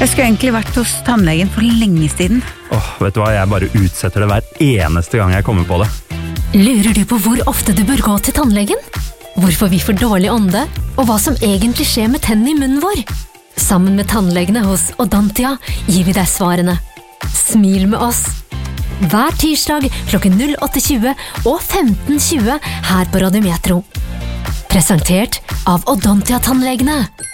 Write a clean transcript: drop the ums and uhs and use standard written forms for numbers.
Jeg skulle egentlig vært hos tannlegen for lenge siden. Vet du hva, jeg bare utsetter det hver eneste gang jeg kommer på det. Lurer du på hvor ofte du bør gå til tannlegen? Hvorfor vi får dårlig ånde, og hva som egentlig skjer med tennene i munnen vår? Sammen med tannlegene hos Odontia gir vi deg svarene. Smil med oss! Hver tirsdag klokken 08:20 og 15:20 her på Radio Metro. Presentert av Odontia-tannlegene.